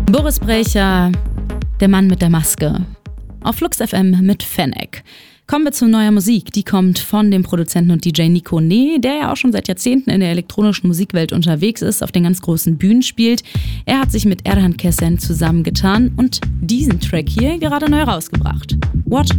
Boris Brejcha, der Mann mit der Maske. Auf Flux FM mit Fennec. Kommen wir zu neuer Musik. Die kommt von dem Produzenten und DJ Nico Nee, der ja auch schon seit Jahrzehnten in der elektronischen Musikwelt unterwegs ist, auf den ganz großen Bühnen spielt. Er hat sich mit Erhan Kesen zusammengetan und diesen Track hier gerade neu rausgebracht. What